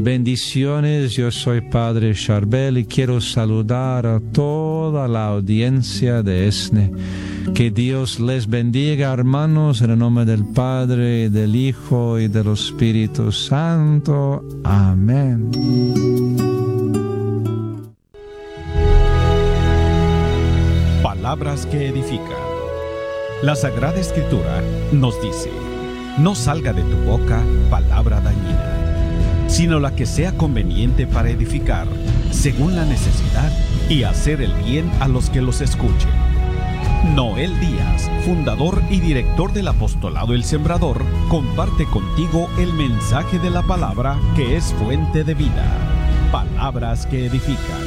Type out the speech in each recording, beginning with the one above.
Bendiciones, yo soy Padre Charbel y quiero saludar a toda la audiencia de ESNE. Que Dios les bendiga, hermanos, en el nombre del Padre, del Hijo y del Espíritu Santo. Amén. Palabras que edifican. La Sagrada Escritura nos dice: no salga de tu boca palabra dañina, sino la que sea conveniente para edificar, según la necesidad, y hacer el bien a los que los escuchen. Noel Díaz, fundador y director del Apostolado El Sembrador, comparte contigo el mensaje de la palabra que es fuente de vida. Palabras que edifican.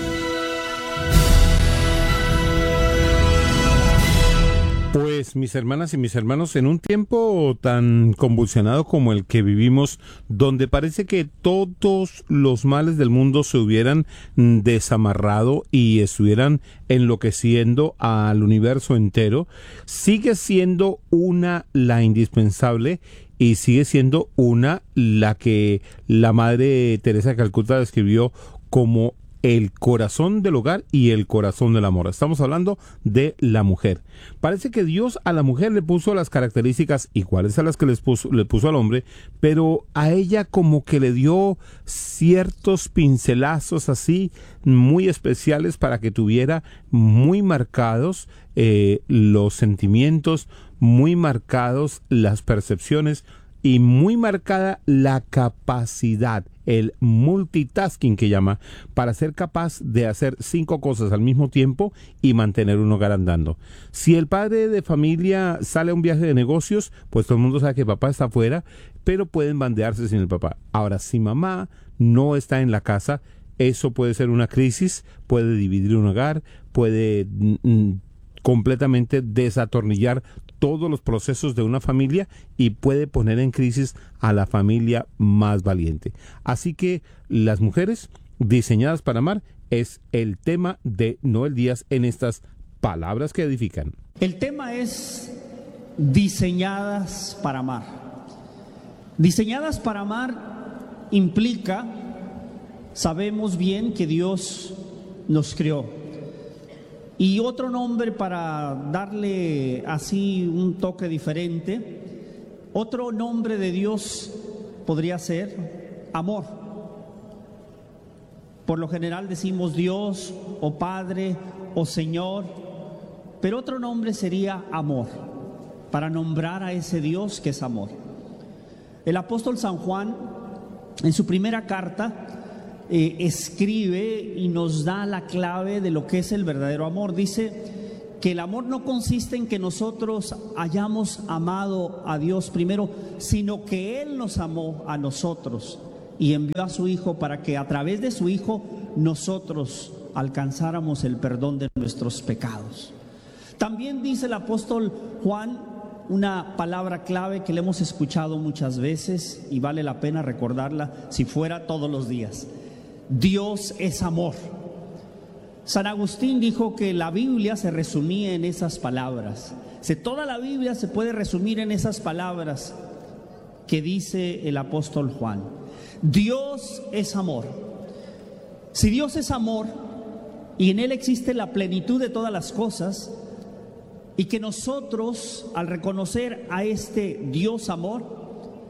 Pues mis hermanas y mis hermanos, en un tiempo tan convulsionado como el que vivimos, donde parece que todos los males del mundo se hubieran desamarrado y estuvieran enloqueciendo al universo entero, sigue siendo una la indispensable y sigue siendo una la que la Madre Teresa de Calcuta describió como el corazón del hogar y el corazón del amor. Estamos hablando de la mujer. Parece que Dios a la mujer le puso las características iguales a las que le puso al hombre, pero a ella como que le dio ciertos pincelazos así muy especiales para que tuviera muy marcados los sentimientos, muy marcados las percepciones y muy marcada la capacidad, el multitasking que llama, para ser capaz de hacer 5 cosas al mismo tiempo y mantener un hogar andando. Si el padre de familia sale a un viaje de negocios, pues todo el mundo sabe que papá está afuera, pero pueden bandearse sin el papá. Ahora, si mamá no está en la casa, eso puede ser una crisis, puede dividir un hogar, puede completamente desatornillar todos los procesos de una familia y puede poner en crisis a la familia más valiente. Así que las mujeres diseñadas para amar es el tema de Noel Díaz en estas palabras que edifican. El tema es diseñadas para amar. Diseñadas para amar implica, sabemos bien que Dios nos creó. Y otro nombre para darle así un toque diferente, otro nombre de Dios podría ser amor. Por lo general decimos Dios o Padre o Señor, pero otro nombre sería amor, para nombrar a ese Dios que es amor. El apóstol San Juan, en su primera carta, escribe y nos da la clave de lo que es el verdadero amor. Dice que el amor no consiste en que nosotros hayamos amado a Dios primero, sino que Él nos amó a nosotros y envió a su Hijo para que a través de su Hijo nosotros alcanzáramos el perdón de nuestros pecados. También dice el apóstol Juan una palabra clave que le hemos escuchado muchas veces y vale la pena recordarla si fuera todos los días. Dios es amor. San Agustín dijo que la Biblia se resumía en esas palabras. Toda la Biblia se puede resumir en esas palabras que dice el apóstol Juan. Dios es amor. Si Dios es amor y en Él existe la plenitud de todas las cosas, y que nosotros, al reconocer a este Dios amor,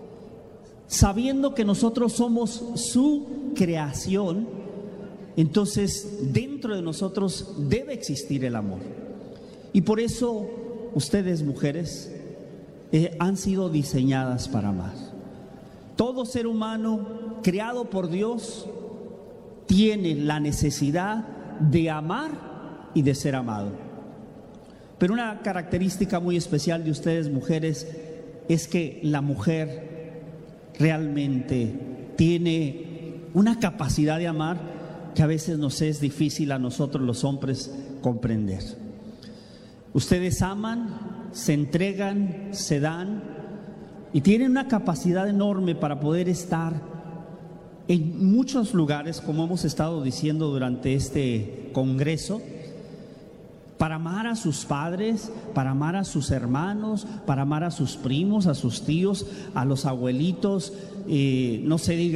sabiendo que nosotros somos su creación, entonces dentro de nosotros debe existir el amor. Y por eso ustedes, mujeres, han sido diseñadas para amar. Todo ser humano creado por Dios tiene la necesidad de amar y de ser amado. Pero una característica muy especial de ustedes, mujeres, es que la mujer realmente tiene una capacidad de amar que a veces nos es difícil a nosotros los hombres comprender. Ustedes aman, se entregan, se dan y tienen una capacidad enorme para poder estar en muchos lugares, como hemos estado diciendo durante este congreso, para amar a sus padres, para amar a sus hermanos, para amar a sus primos, a sus tíos, a los abuelitos, no se diga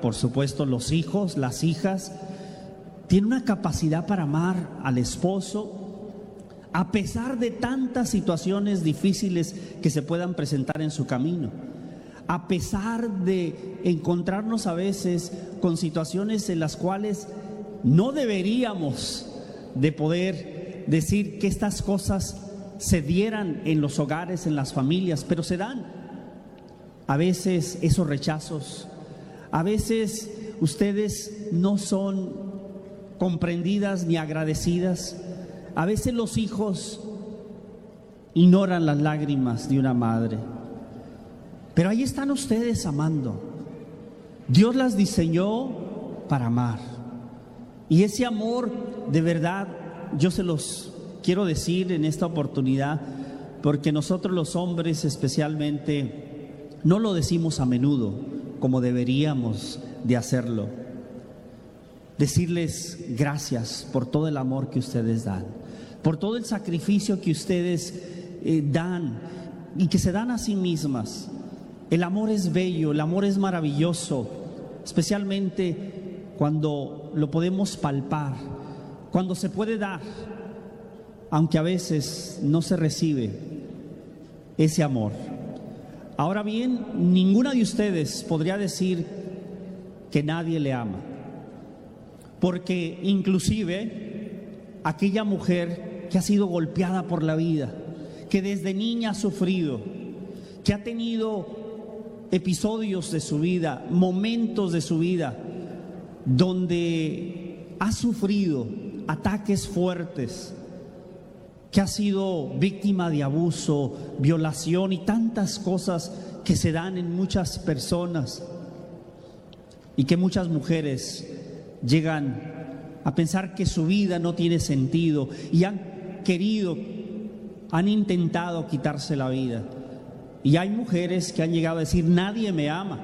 por supuesto, los hijos, las hijas, tiene una capacidad para amar al esposo a pesar de tantas situaciones difíciles que se puedan presentar en su camino, a pesar de encontrarnos a veces con situaciones en las cuales no deberíamos de poder decir que estas cosas se dieran en los hogares, en las familias, pero se dan. A veces esos rechazos, a veces ustedes no son comprendidas ni agradecidas. A veces los hijos ignoran las lágrimas de una madre, pero ahí están ustedes amando. Dios las diseñó para amar, y ese amor de verdad yo se los quiero decir en esta oportunidad, porque nosotros los hombres especialmente no lo decimos a menudo como deberíamos de hacerlo. Decirles gracias por todo el amor que ustedes dan, por todo el sacrificio que ustedes dan y que se dan a sí mismas. El amor es bello, el amor es maravilloso, especialmente cuando lo podemos palpar, cuando se puede dar, aunque a veces no se recibe ese amor. Ahora bien, ninguna de ustedes podría decir que nadie le ama, porque inclusive aquella mujer que ha sido golpeada por la vida, que desde niña ha sufrido, que ha tenido episodios de su vida, momentos de su vida, donde ha sufrido ataques fuertes, que ha sido víctima de abuso, violación y tantas cosas que se dan en muchas personas, y que muchas mujeres llegan a pensar que su vida no tiene sentido y han intentado quitarse la vida. Y hay mujeres que han llegado a decir: nadie me ama.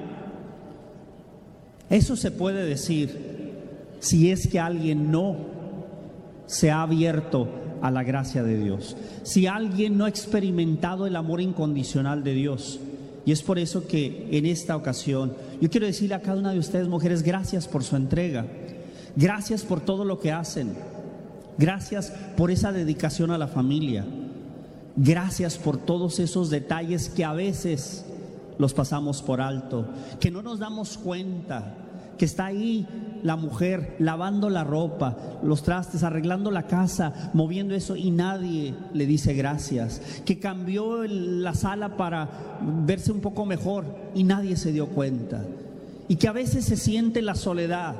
Eso se puede decir si es que alguien no se ha abierto a la gracia de Dios, si alguien no ha experimentado el amor incondicional de Dios. Y es por eso que en esta ocasión yo quiero decirle a cada una de ustedes, mujeres, gracias por su entrega, gracias por todo lo que hacen, gracias por esa dedicación a la familia, gracias por todos esos detalles que a veces los pasamos por alto, que no nos damos cuenta, que está ahí la mujer lavando la ropa, los trastes, arreglando la casa, moviendo eso, y nadie le dice gracias, que cambió la sala para verse un poco mejor y nadie se dio cuenta, y que a veces se siente la soledad.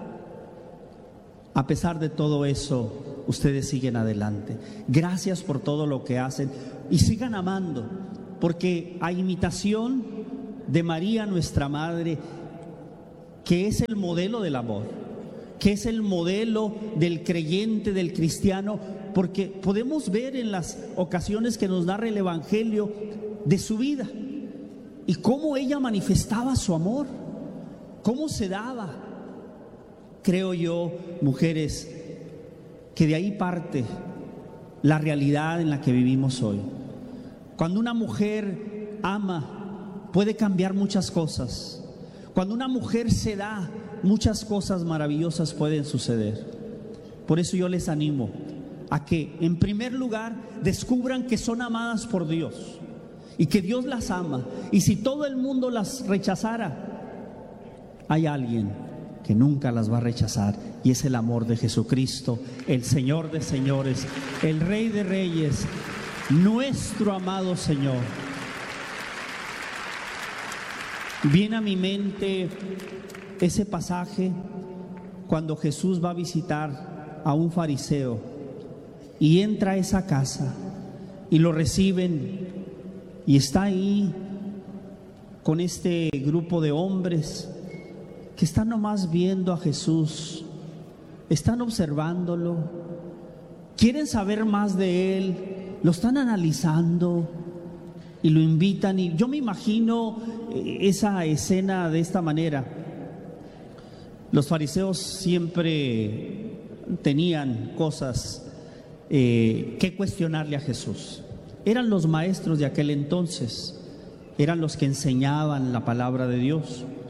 A pesar de todo eso, ustedes siguen adelante. Gracias por todo lo que hacen y sigan amando, porque a imitación de María, nuestra Madre, que es el modelo del amor, que es el modelo del creyente, del cristiano, porque podemos ver en las ocasiones que nos narra el Evangelio de su vida y cómo ella manifestaba su amor, cómo se daba. Creo yo, mujeres, que de ahí parte la realidad en la que vivimos hoy. Cuando una mujer ama, puede cambiar muchas cosas. Cuando una mujer se da, muchas cosas maravillosas pueden suceder. Por eso yo les animo a que, en primer lugar, descubran que son amadas por Dios y que Dios las ama. Y si todo el mundo las rechazara, hay alguien que nunca las va a rechazar, y es el amor de Jesucristo, el Señor de señores, el Rey de reyes, nuestro amado Señor. Viene a mi mente ese pasaje cuando Jesús va a visitar a un fariseo y entra a esa casa y lo reciben, y está ahí con este grupo de hombres que están nomás viendo a Jesús, están observándolo, quieren saber más de él, lo están analizando y lo invitan. Y yo me imagino esa escena de esta manera. Los fariseos siempre tenían cosas que cuestionarle a Jesús. Eran los maestros de aquel entonces, eran los que enseñaban la palabra de Dios.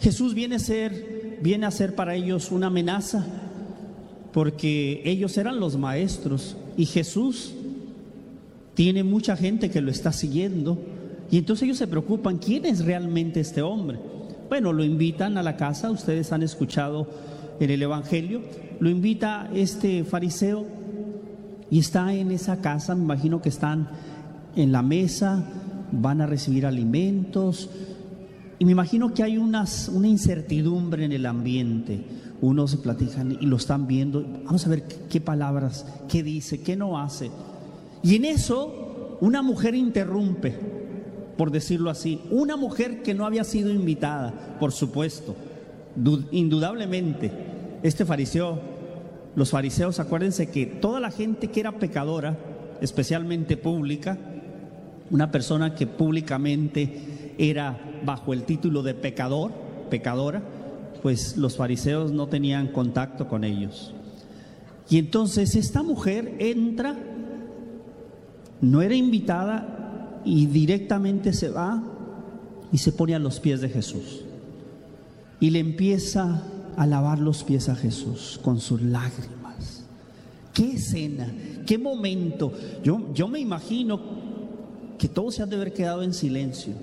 Jesús viene a ser para ellos una amenaza, porque ellos eran los maestros y Jesús tiene mucha gente que lo está siguiendo, y entonces ellos se preocupan, ¿quién es realmente este hombre? Bueno, lo invitan a la casa, ustedes han escuchado en el Evangelio, lo invita este fariseo y está en esa casa, me imagino que están en la mesa, van a recibir alimentos, y me imagino que hay una incertidumbre en el ambiente. Unos se platican y lo están viendo, vamos a ver qué palabras, qué dice, qué no hace. Y en eso una mujer interrumpe, por decirlo así, una mujer que no había sido invitada, por supuesto, indudablemente. Este fariseo, los fariseos, acuérdense que toda la gente que era pecadora, especialmente pública, una persona que públicamente era bajo el título de pecador, pecadora, pues los fariseos no tenían contacto con ellos. Y entonces esta mujer entra, no era invitada, y directamente se va y se pone a los pies de Jesús y le empieza a lavar los pies a Jesús con sus lágrimas. Qué escena, qué momento. Yo me imagino que todos se han de haber quedado en silencio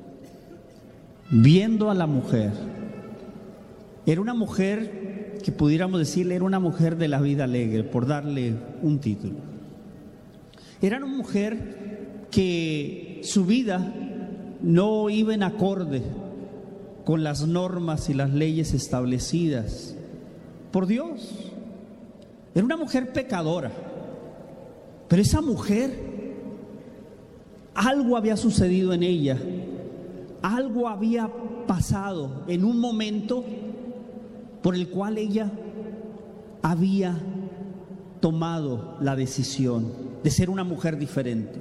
viendo a la mujer. Era una mujer que pudiéramos decirle, era una mujer de la vida alegre, por darle un título. Era una mujer que su vida no iba en acorde con las normas y las leyes establecidas por Dios. Era una mujer pecadora, pero esa mujer, algo había sucedido en ella, algo había pasado en un momento por el cual ella había tomado la decisión de ser una mujer diferente.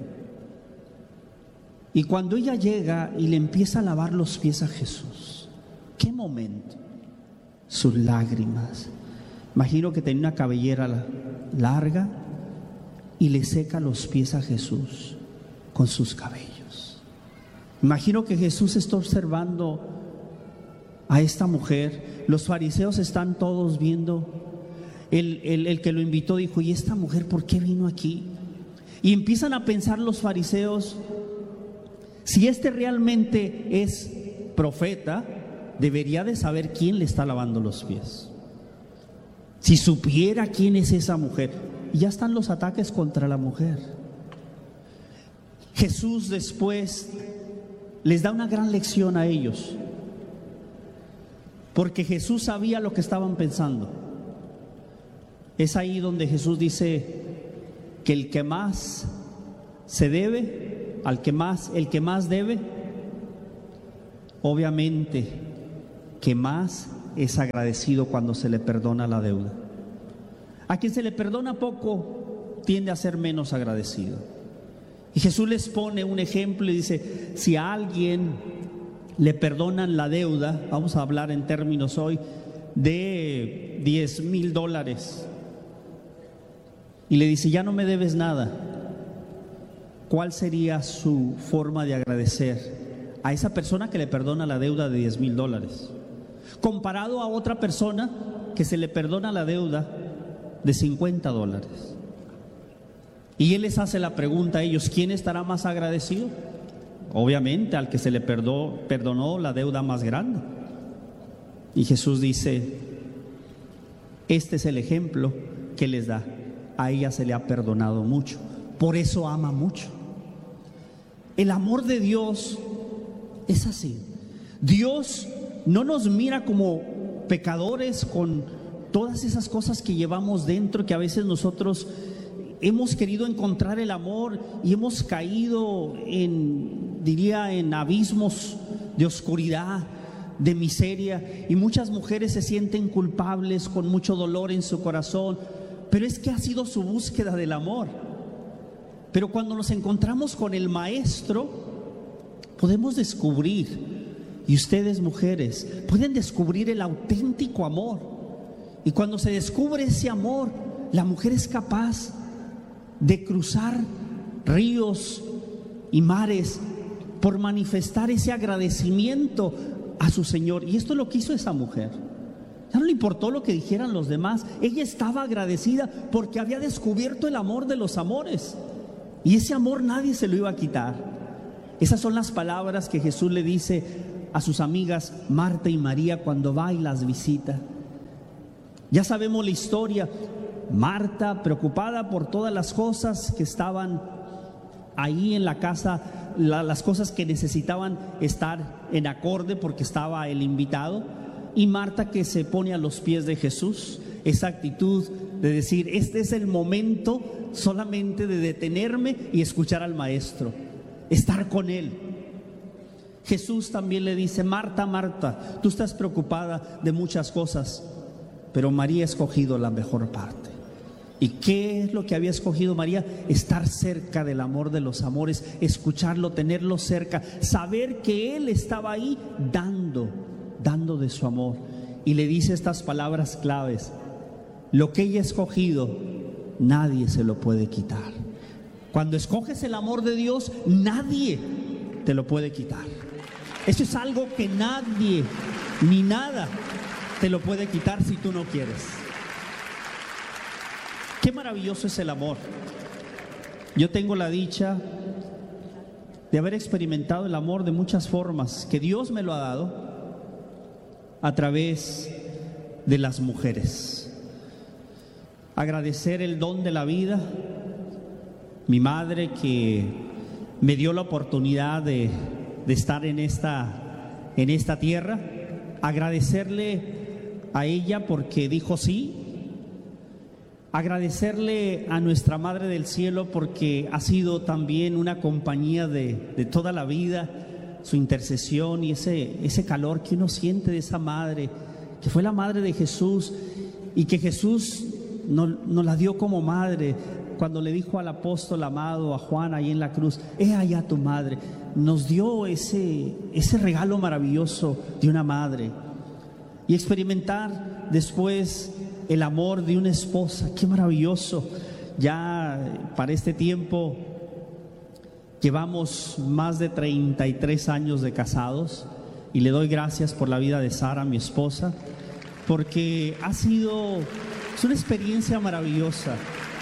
Y cuando ella llega y le empieza a lavar los pies a Jesús, ¿qué momento? Sus lágrimas. Imagino que tenía una cabellera larga y le seca los pies a Jesús con sus cabellos. Imagino que Jesús está observando a esta mujer. Los fariseos están todos viendo. El que lo invitó dijo, ¿y esta mujer por qué vino aquí? Y empiezan a pensar los fariseos, si este realmente es profeta, debería de saber quién le está lavando los pies. Si supiera quién es esa mujer. Y ya están los ataques contra la mujer. Jesús después les da una gran lección a ellos, porque Jesús sabía lo que estaban pensando. Es ahí donde Jesús dice que el que más se debe, el que más debe, obviamente que más es agradecido cuando se le perdona la deuda. A quien se le perdona poco tiende a ser menos agradecido. Y Jesús les pone un ejemplo y dice, si a alguien le perdonan la deuda, vamos a hablar en términos hoy de $10,000, y le dice, ya no me debes nada, ¿cuál sería su forma de agradecer a esa persona que le perdona la deuda de $10,000? Comparado a otra persona que se le perdona la deuda de $50. Y Él les hace la pregunta a ellos, ¿quién estará más agradecido? Obviamente al que se le perdonó la deuda más grande. Y Jesús dice, este es el ejemplo que les da. A ella se le ha perdonado mucho, por eso ama mucho. El amor de Dios es así. Dios no nos mira como pecadores con todas esas cosas que llevamos dentro, que a veces nosotros hemos querido encontrar el amor y hemos caído en abismos de oscuridad, de miseria, y muchas mujeres se sienten culpables con mucho dolor en su corazón, pero es que ha sido su búsqueda del amor. Pero cuando nos encontramos con el Maestro, podemos descubrir, y ustedes mujeres pueden descubrir el auténtico amor. Y cuando se descubre ese amor, la mujer es capaz de cruzar ríos y mares por manifestar ese agradecimiento a su Señor. Y esto es lo que hizo esa mujer. Ya no le importó lo que dijeran los demás. Ella estaba agradecida porque había descubierto el amor de los amores. Y ese amor nadie se lo iba a quitar. Esas son las palabras que Jesús le dice a sus amigas Marta y María cuando va y las visita. Ya sabemos la historia. Marta, preocupada por todas las cosas que estaban ahí en la casa, las cosas que necesitaban estar en acorde porque estaba el invitado. Y Marta que se pone a los pies de Jesús, esa actitud de decir, este es el momento solamente de detenerme y escuchar al Maestro, estar con Él. Jesús también le dice, Marta, Marta, tú estás preocupada de muchas cosas, pero María ha escogido la mejor parte. ¿Y qué es lo que había escogido María? Estar cerca del amor de los amores, escucharlo, tenerlo cerca, saber que Él estaba ahí dando de su amor. Y le dice estas palabras claves: lo que ella ha escogido, nadie se lo puede quitar. Cuando escoges el amor de Dios, nadie te lo puede quitar. Eso es algo que nadie ni nada te lo puede quitar si tú no quieres. Qué maravilloso es el amor. Yo tengo la dicha de haber experimentado el amor de muchas formas que Dios me lo ha dado a través de las mujeres. Agradecer el don de la vida, mi madre que me dio la oportunidad de estar en esta tierra, agradecerle a ella porque dijo sí, agradecerle a nuestra Madre del Cielo porque ha sido también una compañía de toda la vida, su intercesión y ese calor que uno siente de esa madre, que fue la madre de Jesús y que Jesús nos la dio como madre. Cuando le dijo al apóstol amado, a Juan ahí en la cruz, he allá tu madre, nos dio ese regalo maravilloso de una madre. Y experimentar después el amor de una esposa, qué maravilloso. Ya para este tiempo llevamos más de 33 años de casados y le doy gracias por la vida de Sara, mi esposa, porque es una experiencia maravillosa.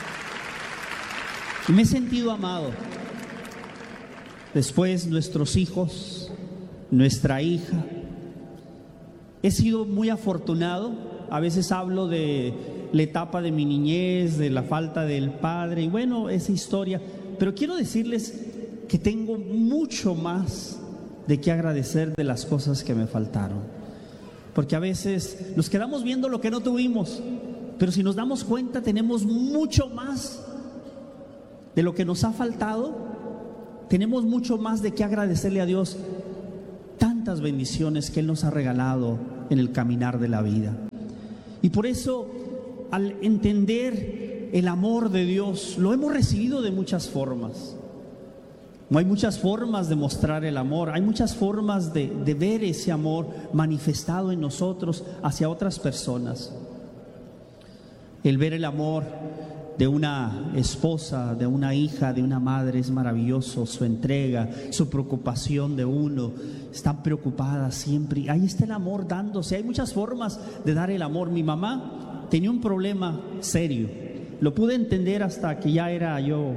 Y me he sentido amado. Después nuestros hijos, nuestra hija. He sido muy afortunado. A veces hablo de la etapa de mi niñez, de la falta del padre, y bueno, esa historia. Pero quiero decirles que tengo mucho más de qué agradecer de las cosas que me faltaron. Porque a veces nos quedamos viendo lo que no tuvimos, pero si nos damos cuenta tenemos mucho más de lo que nos ha faltado. Tenemos mucho más de qué agradecerle a Dios, tantas bendiciones que Él nos ha regalado en el caminar de la vida. Y por eso, al entender el amor de Dios, lo hemos recibido de muchas formas. Hay muchas formas de mostrar el amor, hay muchas formas de ver ese amor manifestado en nosotros hacia otras personas. El ver el amor de una esposa, de una hija, de una madre es maravilloso, su entrega, su preocupación de uno, están preocupadas siempre. Ahí está el amor dándose, hay muchas formas de dar el amor. Mi mamá tenía un problema serio, lo pude entender hasta que ya era yo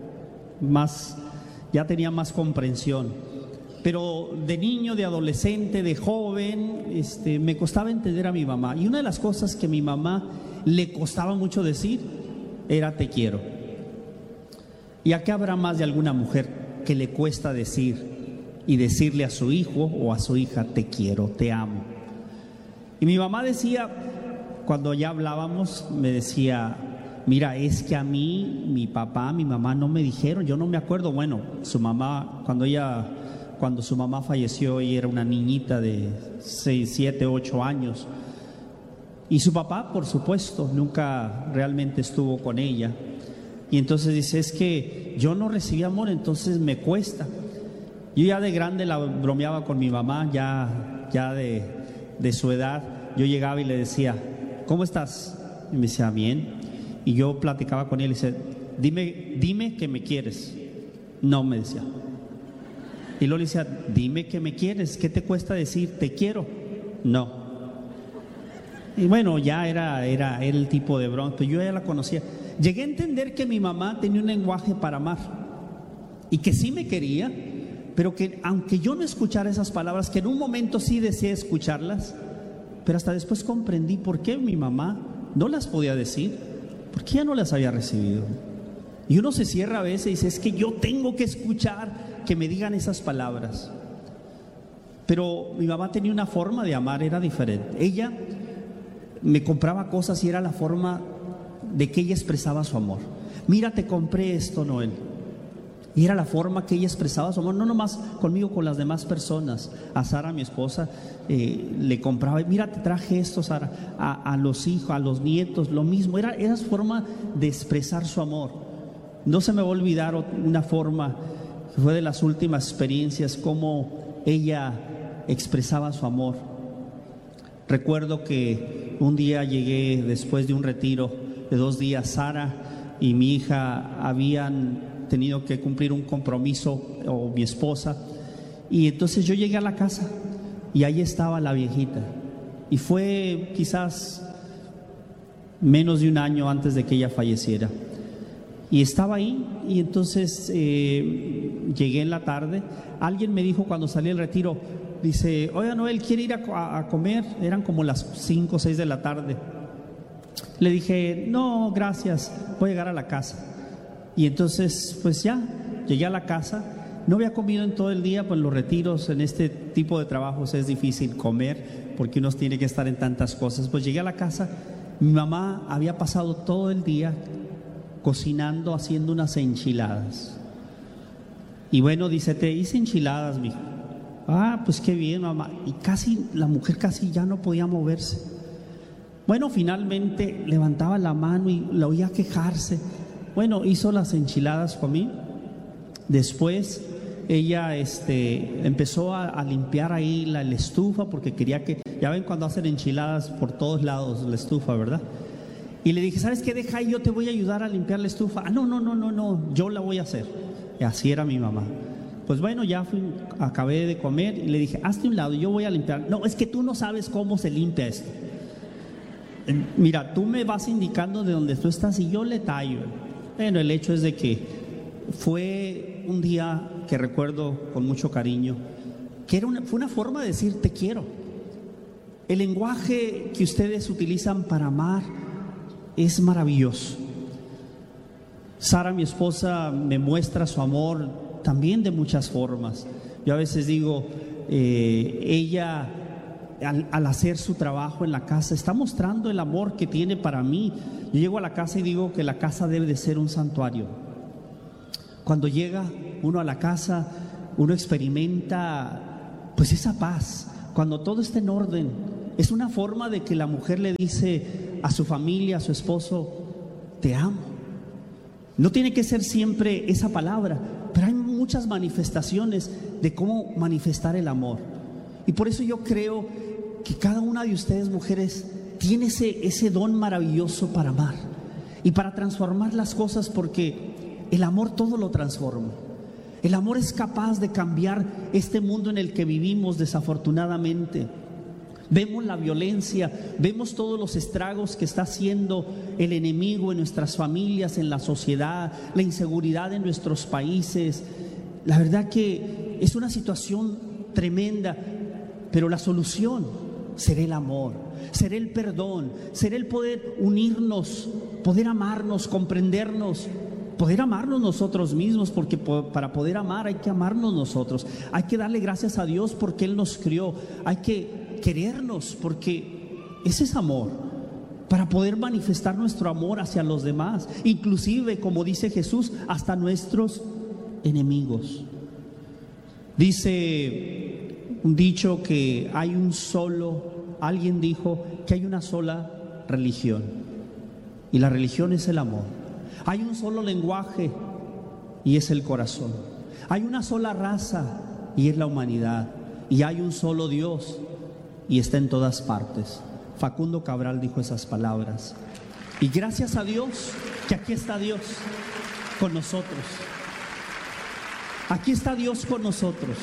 ya tenía más comprensión, pero de niño, de adolescente, de joven, me costaba entender a mi mamá. Y una de las cosas que a mi mamá le costaba mucho decir era te quiero. ¿Y acá habrá más de alguna mujer que le cuesta decir y decirle a su hijo o a su hija te quiero, te amo? Y mi mamá decía, cuando ya hablábamos, me decía, mira, es que a mí, mi papá, mi mamá no me dijeron, yo no me acuerdo. Bueno, su mamá, cuando su mamá falleció, ella era una niñita de 6, 7, 8 años. Y su papá, por supuesto, nunca realmente estuvo con ella. Y entonces dice, es que yo no recibí amor, entonces me cuesta. Yo ya de grande la bromeaba con mi mamá, ya de su edad. Yo llegaba y le decía, ¿cómo estás? Y me decía, bien. Y yo platicaba con él y decía, dime que me quieres. No, me decía. Y luego le decía, dime que me quieres, ¿qué te cuesta decir te quiero? No. Y bueno, ya era el tipo de broma, pero yo ya la conocía. Llegué a entender que mi mamá tenía un lenguaje para amar y que sí me quería, pero que aunque yo no escuchara esas palabras, que en un momento sí deseé escucharlas, pero hasta después comprendí por qué mi mamá no las podía decir, porque ella no las había recibido. Y uno se cierra a veces y dice, es que yo tengo que escuchar que me digan esas palabras. Pero mi mamá tenía una forma de amar, era diferente. Ella me compraba cosas y era la forma de que ella expresaba su amor. Mira, te compré esto, Noel. Y era la forma que ella expresaba su amor, no nomás conmigo, con las demás personas. A Sara, mi esposa, le compraba, mira, te traje esto, Sara. A los hijos, a los nietos, lo mismo. Era su forma de expresar su amor. No se me va a olvidar una forma que fue de las últimas experiencias, cómo ella expresaba su amor. Recuerdo que un día llegué después de un retiro de 2 días. Sara y mi hija habían tenido que cumplir un compromiso, o mi esposa, y entonces yo llegué a la casa y ahí estaba la viejita, y fue quizás menos de un año antes de que ella falleciera, y estaba ahí. Y entonces llegué en la tarde. Alguien me dijo cuando salí del retiro, dice, oiga, Noel, ¿quiere ir a comer? Eran como las 5 o 6 de la tarde. Le dije, no, gracias, voy a llegar a la casa. Y entonces, pues ya, llegué a la casa. No había comido en todo el día, pues los retiros en este tipo de trabajos es difícil comer, porque uno tiene que estar en tantas cosas. Pues llegué a la casa, mi mamá había pasado todo el día cocinando, haciendo unas enchiladas. Y bueno, dice, te hice enchiladas, mijo. Ah, pues qué bien, mamá. Y la mujer casi ya no podía moverse. Bueno, finalmente levantaba la mano y la oía quejarse. Bueno, hizo las enchiladas para mí. Después ella empezó a limpiar ahí la estufa, porque quería que, ya ven cuando hacen enchiladas por todos lados la estufa, ¿verdad? Y le dije, ¿sabes qué? Deja ahí, yo te voy a ayudar a limpiar la estufa. Ah, no, yo la voy a hacer. Y así era mi mamá. Pues bueno, ya acabé de comer y le dije, hazte un lado, yo voy a limpiar. No, es que tú no sabes cómo se limpia esto. Mira, tú me vas indicando de donde tú estás y yo le tallo. Bueno, el hecho es de que fue un día que recuerdo con mucho cariño, que fue una forma de decir te quiero. El lenguaje que ustedes utilizan para amar es maravilloso. Sara, mi esposa, me muestra su amor también de muchas formas. Yo a veces digo, ella al hacer su trabajo en la casa está mostrando el amor que tiene para mí. Yo llego a la casa y digo que la casa debe de ser un santuario. Cuando llega uno a la casa, uno experimenta pues esa paz. Cuando todo está en orden, es una forma de que la mujer le dice a su familia, a su esposo, te amo. No tiene que ser siempre esa palabra, pero hay muchas manifestaciones de cómo manifestar el amor. Y por eso yo creo que cada una de ustedes, mujeres, tiene ese don maravilloso para amar y para transformar las cosas, porque el amor todo lo transforma. El amor es capaz de cambiar este mundo en el que vivimos, desafortunadamente. Vemos la violencia, vemos todos los estragos que está haciendo el enemigo en nuestras familias, en la sociedad, la inseguridad en nuestros países. La verdad que es una situación tremenda, pero la solución será el amor, será el perdón, será el poder unirnos, poder amarnos, comprendernos, poder amarnos nosotros mismos, porque para poder amar hay que amarnos nosotros. Hay que darle gracias a Dios porque Él nos crió. Hay que querernos porque ese es amor, para poder manifestar nuestro amor hacia los demás, inclusive, como dice Jesús, hasta nuestros enemigos. Dice un dicho que alguien dijo que hay una sola religión, y la religión es el amor. Hay un solo lenguaje y es el corazón. Hay una sola raza y es la humanidad. Y hay un solo Dios y está en todas partes. Facundo Cabral dijo esas palabras. Y gracias a Dios que aquí está Dios con nosotros. Aquí está Dios con nosotros.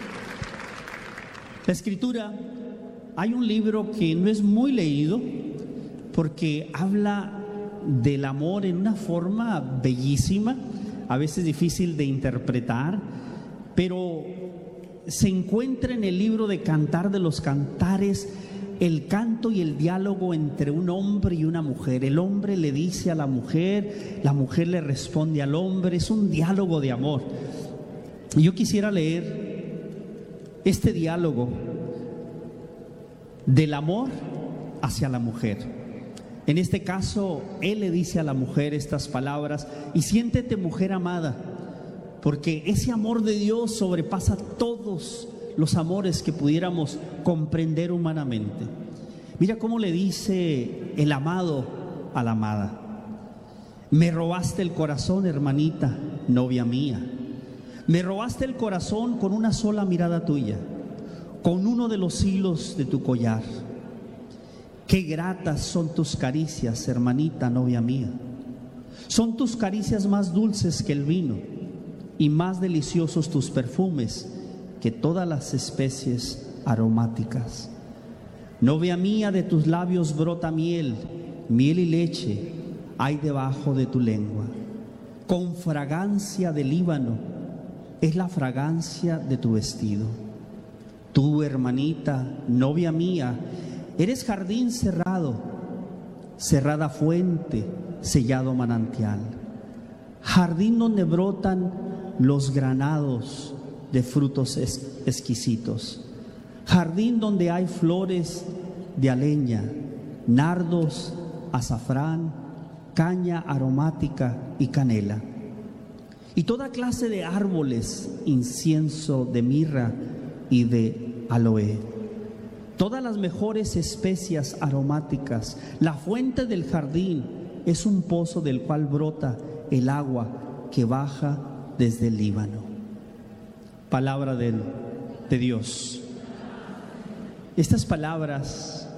La Escritura, hay un libro que no es muy leído porque habla del amor en una forma bellísima, a veces difícil de interpretar, pero se encuentra en el libro de Cantar de los Cantares el canto y el diálogo entre un hombre y una mujer. El hombre le dice a la mujer le responde al hombre. Es un diálogo de amor. Y yo quisiera leer este diálogo del amor hacia la mujer. En este caso, él le dice a la mujer estas palabras: y siéntete mujer amada, porque ese amor de Dios sobrepasa todos los amores que pudiéramos comprender humanamente. Mira cómo le dice el amado a la amada: me robaste el corazón, hermanita, novia mía. Me robaste el corazón con una sola mirada tuya, con uno de los hilos de tu collar. Qué gratas son tus caricias, hermanita, novia mía. Son tus caricias más dulces que el vino, y más deliciosos tus perfumes que todas las especies aromáticas. Novia mía, de tus labios brota miel, miel y leche hay debajo de tu lengua. Con fragancia de Líbano es la fragancia de tu vestido. Tú, hermanita, novia mía, eres jardín cerrado, cerrada fuente, sellado manantial. Jardín donde brotan los granados de frutos exquisitos. Jardín donde hay flores de aleña, nardos, azafrán, caña aromática y canela. Y toda clase de árboles, incienso de mirra y de aloe. Todas las mejores especias aromáticas. La fuente del jardín es un pozo del cual brota el agua que baja desde el Líbano. Palabra de Dios. Estas palabras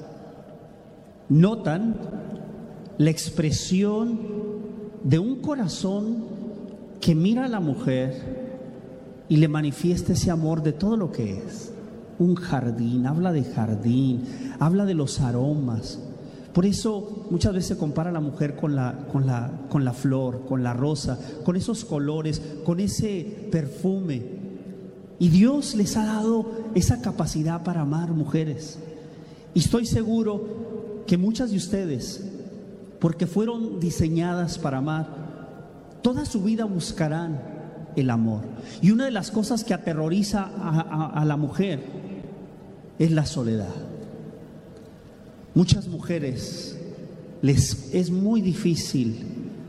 notan la expresión de un corazón que mira a la mujer y le manifiesta ese amor de todo lo que es. Un jardín, habla de jardín, habla de los aromas. Por eso muchas veces se compara a la mujer con la flor, con la rosa, con esos colores, con ese perfume. Y Dios les ha dado esa capacidad para amar, mujeres. Y estoy seguro que muchas de ustedes, porque fueron diseñadas para amar, toda su vida buscarán el amor. Y una de las cosas que aterroriza a la mujer es la soledad. Muchas mujeres les es muy difícil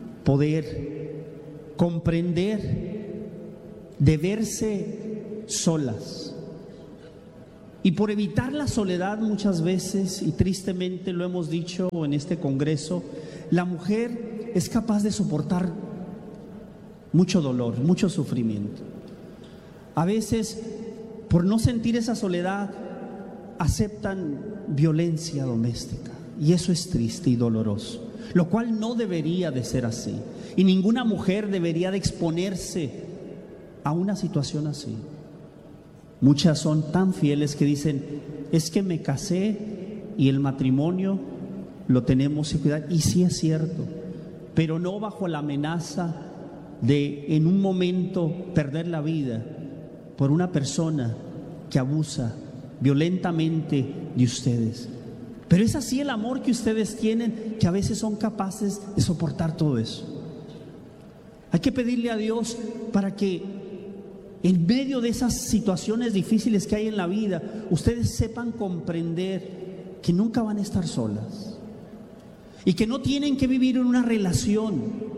poder comprender de verse solas. Y por evitar la soledad muchas veces, y tristemente lo hemos dicho en este congreso, la mujer es capaz de soportar mucho dolor, mucho sufrimiento. A veces, por no sentir esa soledad, aceptan violencia doméstica, y eso es triste y doloroso, lo cual no debería de ser así, y ninguna mujer debería de exponerse a una situación así. Muchas son tan fieles que dicen: es que me casé y el matrimonio lo tenemos que cuidar, y sí es cierto, pero no bajo la amenaza de en un momento perder la vida por una persona que abusa violentamente de ustedes. Pero es así el amor que ustedes tienen, que a veces son capaces de soportar todo eso. Hay que pedirle a Dios para que en medio de esas situaciones difíciles que hay en la vida, ustedes sepan comprender que nunca van a estar solas y que no tienen que vivir en una relación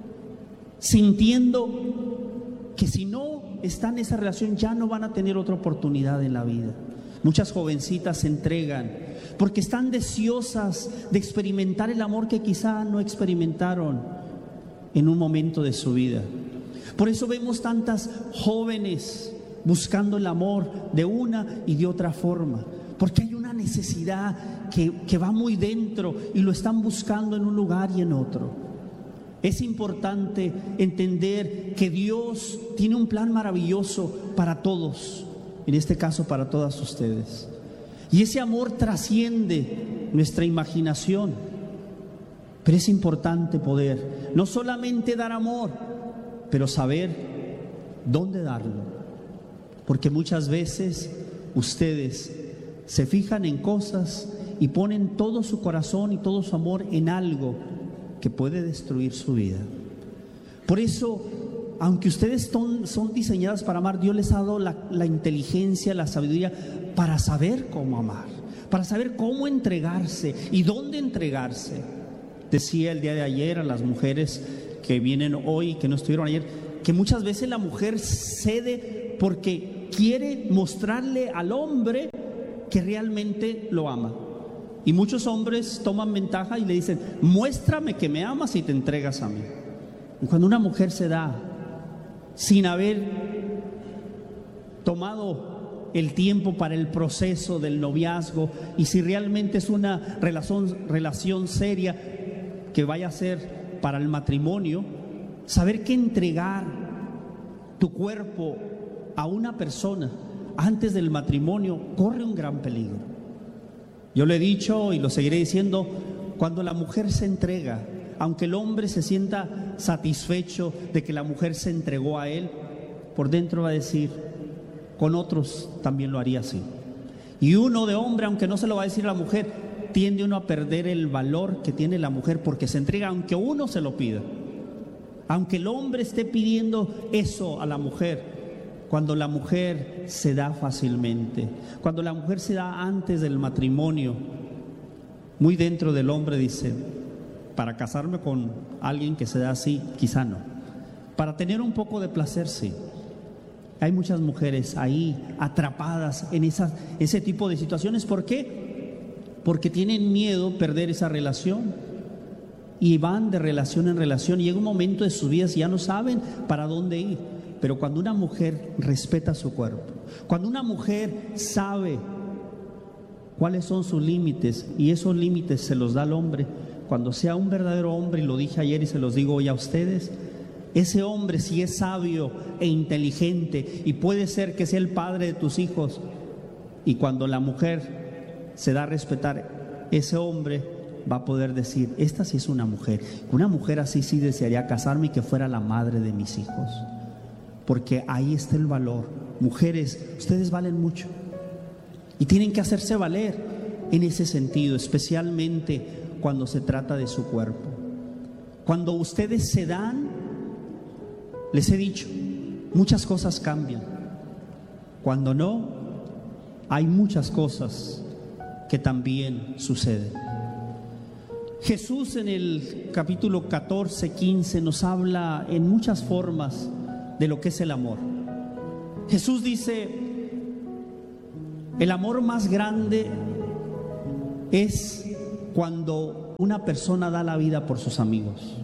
sintiendo que si no están en esa relación ya no van a tener otra oportunidad en la vida. Muchas jovencitas se entregan porque están deseosas de experimentar el amor que quizá no experimentaron en un momento de su vida. Por eso vemos tantas jóvenes buscando el amor de una y de otra forma, porque hay una necesidad que va muy dentro y lo están buscando en un lugar y en otro. Es importante entender que Dios tiene un plan maravilloso para todos, en este caso para todas ustedes. Y ese amor trasciende nuestra imaginación. Pero es importante poder no solamente dar amor, pero saber dónde darlo. Porque muchas veces ustedes se fijan en cosas y ponen todo su corazón y todo su amor en algo que puede destruir su vida. Por eso, aunque ustedes son diseñadas para amar, Dios les ha dado la inteligencia, la sabiduría para saber cómo amar, para saber cómo entregarse y dónde entregarse. Decía el día de ayer a las mujeres que vienen hoy, que no estuvieron ayer, que muchas veces la mujer cede porque quiere mostrarle al hombre que realmente lo ama. Y muchos hombres toman ventaja y le dicen: muéstrame que me amas y te entregas a mí. Y cuando una mujer se da sin haber tomado el tiempo para el proceso del noviazgo, y si realmente es una relación seria que vaya a ser para el matrimonio, saber que entregar tu cuerpo a una persona antes del matrimonio corre un gran peligro. Yo lo he dicho y lo seguiré diciendo: cuando la mujer se entrega, aunque el hombre se sienta satisfecho de que la mujer se entregó a él, por dentro va a decir: con otros también lo haría así. Y uno de hombre, aunque no se lo va a decir a la mujer, tiende uno a perder el valor que tiene la mujer porque se entrega aunque uno se lo pida. Aunque el hombre esté pidiendo eso a la mujer, cuando la mujer se da fácilmente, cuando la mujer se da antes del matrimonio, muy dentro del hombre dice: para casarme con alguien que se da así, quizá no. Para tener un poco de placer, sí. Hay muchas mujeres ahí atrapadas en ese tipo de situaciones. ¿Por qué? Porque tienen miedo perder esa relación y van de relación en relación, y llega un momento de sus vidas y ya no saben para dónde ir. Pero cuando una mujer respeta su cuerpo, cuando una mujer sabe cuáles son sus límites, y esos límites se los da al hombre, cuando sea un verdadero hombre, y lo dije ayer y se los digo hoy a ustedes, ese hombre, si es sabio e inteligente, y puede ser que sea el padre de tus hijos, y cuando la mujer se da a respetar, ese hombre va a poder decir: esta sí es una mujer así sí desearía casarme y que fuera la madre de mis hijos. Porque ahí está el valor. Mujeres, ustedes valen mucho y tienen que hacerse valer en ese sentido, especialmente cuando se trata de su cuerpo. Cuando ustedes se dan, les he dicho, muchas cosas cambian. Cuando no, hay muchas cosas que también suceden. Jesús en el capítulo 14, 15 nos habla en muchas formas de lo que es el amor. Jesús dice: el amor más grande es cuando una persona da la vida por sus amigos.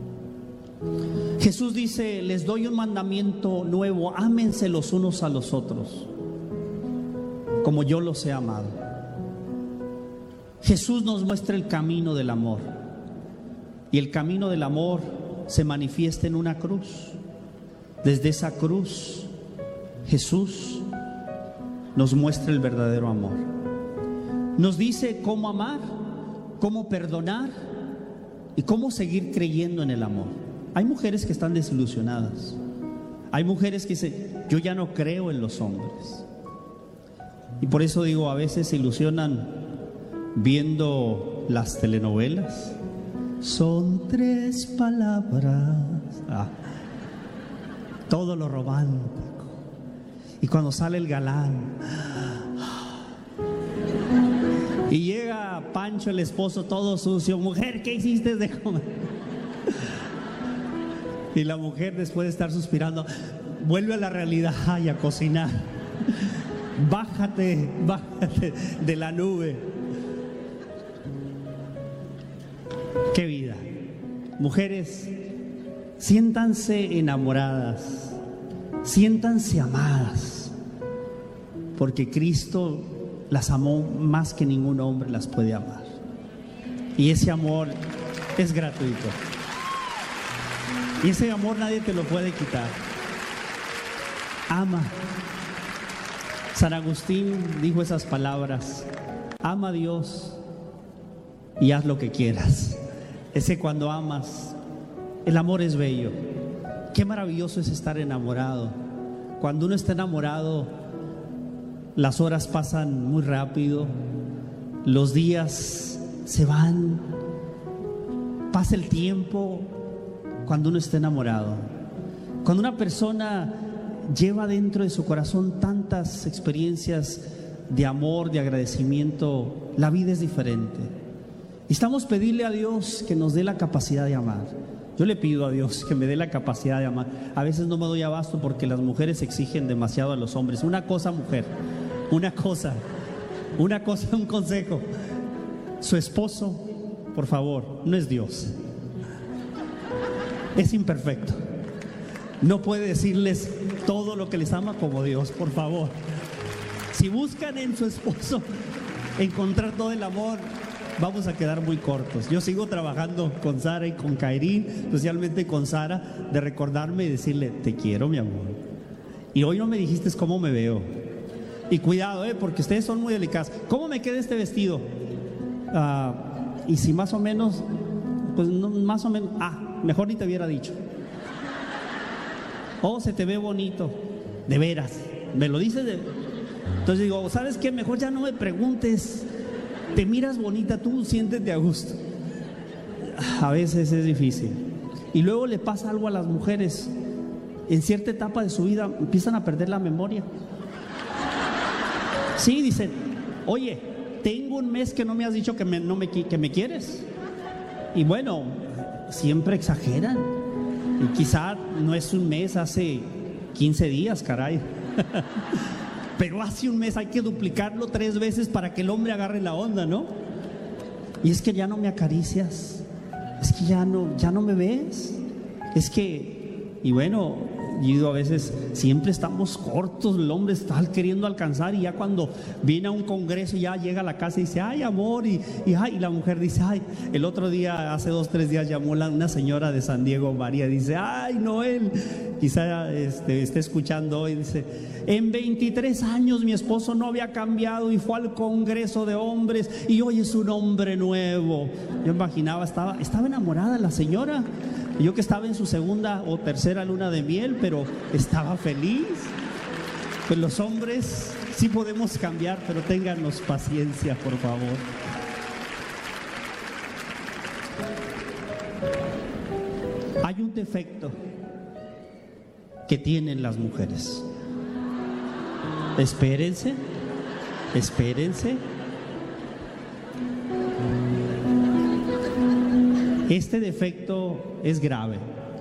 Jesús dice: les doy un mandamiento nuevo, ámense los unos a los otros como yo los he amado. Jesús nos muestra el camino del amor, y el camino del amor se manifiesta en una cruz. Desde esa cruz, Jesús nos muestra el verdadero amor. Nos dice cómo amar, cómo perdonar y cómo seguir creyendo en el amor. Hay mujeres que están desilusionadas. Hay mujeres que dicen: yo ya no creo en los hombres. Y por eso digo, a veces se ilusionan viendo las telenovelas. Son 3 palabras. Todo lo romántico. Y cuando sale el galán y llega Pancho, el esposo, todo sucio: mujer, ¿qué hiciste de comer? Y la mujer, después de estar suspirando, vuelve a la realidad y a cocinar. Bájate de la nube. ¡Qué vida! Mujeres, siéntanse enamoradas, siéntanse amadas, porque Cristo las amó más que ningún hombre las puede amar. Y ese amor es gratuito. Y ese amor nadie te lo puede quitar. Ama. San Agustín dijo esas palabras: ama a Dios y haz lo que quieras. Ese cuando amas, el amor es bello. Qué maravilloso es estar enamorado. Cuando uno está enamorado, las horas pasan muy rápido, los días se van, pasa el tiempo. Cuando uno está enamorado, cuando una persona lleva dentro de su corazón tantas experiencias de amor, de agradecimiento, la vida es diferente. Necesitamos pedirle a Dios que nos dé la capacidad de amar. Yo le pido a Dios que me dé la capacidad de amar. A veces no me doy abasto porque las mujeres exigen demasiado a los hombres. Una cosa, mujer, un consejo: su esposo, por favor, no es Dios. Es imperfecto. No puede decirles todo lo que les ama como Dios, por favor. Si buscan en su esposo encontrar todo el amor, vamos a quedar muy cortos. Yo sigo trabajando con Sara y con Kairín, especialmente con Sara, de recordarme y decirle: te quiero, mi amor. Y hoy no me dijiste cómo me veo. Y cuidado, porque ustedes son muy delicados. ¿Cómo me queda este vestido? Y si más o menos, pues no, más o menos, mejor ni te hubiera dicho. Se te ve bonito. De veras, me lo dices de... Entonces digo, ¿sabes qué? Mejor ya no me preguntes. Te miras bonita, tú siéntete a gusto. A veces es difícil. Y luego le pasa algo a las mujeres. En cierta etapa de su vida empiezan a perder la memoria. Sí, dicen: oye, tengo un mes que no me has dicho que me quieres. Y bueno, siempre exageran. Y quizá no es un mes, hace 15 días, caray. Pero hace un mes hay que duplicarlo 3 veces para que el hombre agarre la onda, ¿no? Y es que ya no me acaricias, es que ya no me ves, es que... Y bueno, yo digo, a veces siempre estamos cortos, el hombre está queriendo alcanzar, y ya cuando viene a un congreso ya llega a la casa y dice: ay, amor, y la mujer dice: ay. El otro día, hace 2-3 días, llamó una señora de San Diego, María, dice: ay, Noel, quizá esté escuchando hoy, dice: en 23 años mi esposo no había cambiado y fue al congreso de hombres y hoy es un hombre nuevo. Yo imaginaba, estaba enamorada la señora. Yo que estaba en su 2ª o 3ª luna de miel, pero estaba feliz. Pues los hombres sí podemos cambiar, pero ténganos paciencia, por favor. Hay un defecto que tienen las mujeres. Espérense. Este defecto es grave,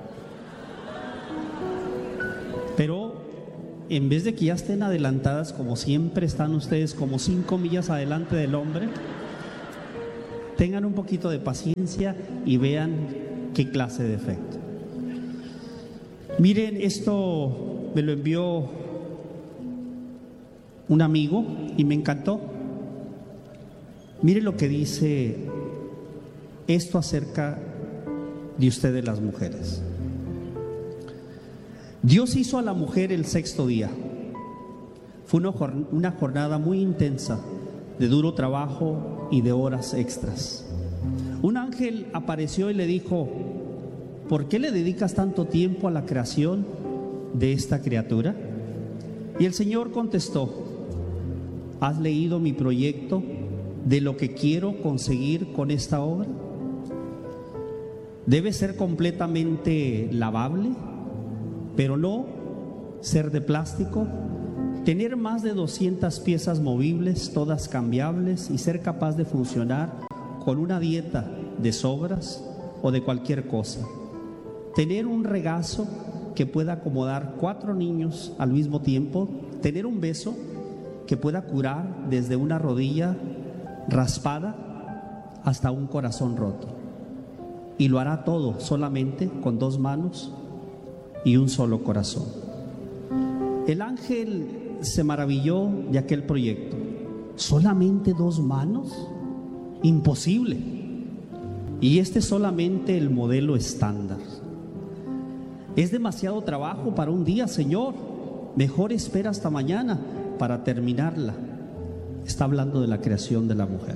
pero en vez de que ya estén adelantadas, como siempre están ustedes, como 5 millas adelante del hombre, tengan un poquito de paciencia y vean qué clase de defecto. Miren, esto me lo envió un amigo y me encantó. Miren lo que dice esto acerca de ustedes, las mujeres. Dios hizo a la mujer el 6º día. Fue una jornada muy intensa, de duro trabajo y de horas extras. Un ángel apareció y le dijo: ¿por qué le dedicas tanto tiempo a la creación de esta criatura? Y el Señor contestó: ¿has leído mi proyecto de lo que quiero conseguir con esta obra? Debe ser completamente lavable, pero no ser de plástico, tener más de 200 piezas movibles, todas cambiables, y ser capaz de funcionar con una dieta de sobras o de cualquier cosa. Tener un regazo que pueda acomodar 4 niños al mismo tiempo, tener un beso que pueda curar desde una rodilla raspada hasta un corazón roto. Y lo hará todo solamente con 2 manos y un solo corazón. El ángel se maravilló de aquel proyecto. ¿Solamente 2 manos? Imposible. Y este es solamente el modelo estándar. Es demasiado trabajo para un día, Señor. Mejor espera hasta mañana para terminarla. Está hablando de la creación de la mujer.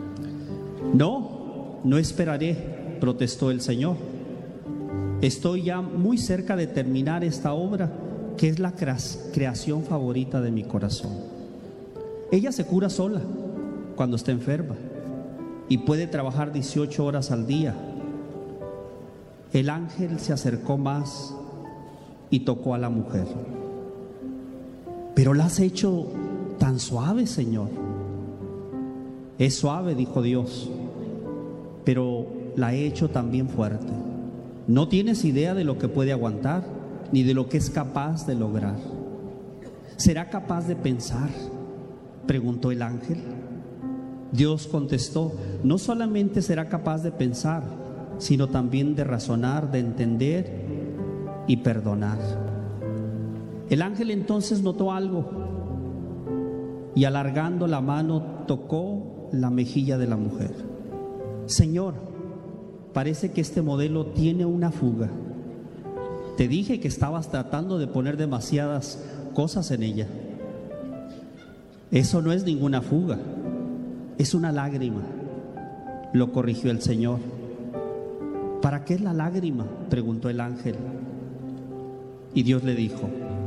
No esperaré, protestó el Señor. Estoy ya muy cerca de terminar esta obra, que es la creación favorita de mi corazón. Ella se cura sola cuando está enferma y puede trabajar 18 horas al día. El ángel se acercó más y tocó a la mujer. Pero la has hecho tan suave, Señor. Es suave, dijo Dios, pero la he hecho también fuerte. No tienes idea de lo que puede aguantar, ni de lo que es capaz de lograr. ¿Será capaz de pensar?, preguntó el ángel. Dios contestó: no solamente será capaz de pensar, sino también de razonar, de entender y perdonar. El ángel entonces notó algo y, alargando la mano, tocó la mejilla de la mujer. Señor, parece que este modelo tiene una fuga. Te dije que estabas tratando de poner demasiadas cosas en ella. Eso no es ninguna fuga, es una lágrima, lo corrigió el Señor. ¿Para qué es la lágrima?, preguntó el ángel. Y Dios le dijo: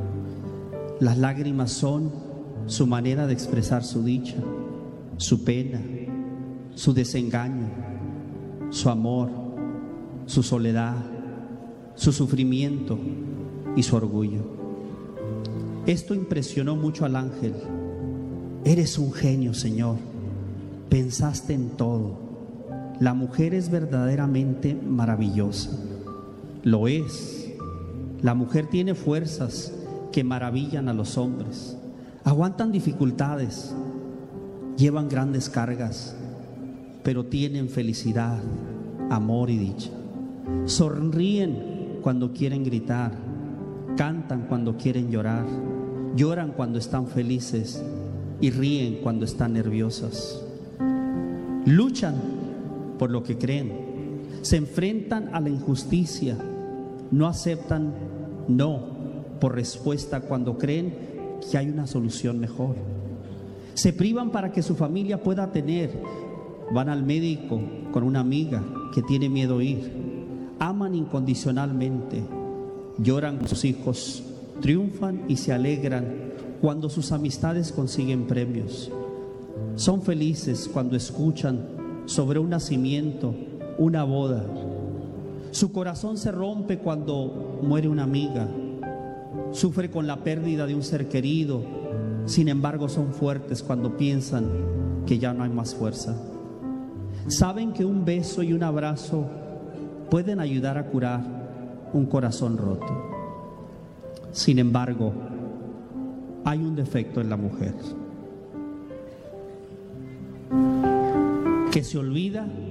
las lágrimas son su manera de expresar su dicha, su pena, su desengaño, su amor, su soledad, su sufrimiento y su orgullo. Esto impresionó mucho al ángel. Eres un genio, Señor. Pensaste en todo. La mujer es verdaderamente maravillosa. Lo es. La mujer tiene fuerzas que maravillan a los hombres. Aguantan dificultades, llevan grandes cargas, pero tienen felicidad, amor y dicha. Sonríen cuando quieren gritar, cantan cuando quieren llorar, lloran cuando están felices y ríen cuando están nerviosas. Luchan por lo que creen, se enfrentan a la injusticia, no aceptan no por respuesta cuando creen que hay una solución mejor. Se privan para que su familia pueda tener, van al médico con una amiga que tiene miedo a ir, aman incondicionalmente, lloran con sus hijos, triunfan y se alegran cuando sus amistades consiguen premios. Son felices cuando escuchan sobre un nacimiento, una boda. Su corazón se rompe cuando muere una amiga. Sufre con la pérdida de un ser querido. Sin embargo, son fuertes cuando piensan que ya no hay más fuerza. Saben que un beso y un abrazo pueden ayudar a curar un corazón roto. Sin embargo, hay un defecto en la mujer, que se olvida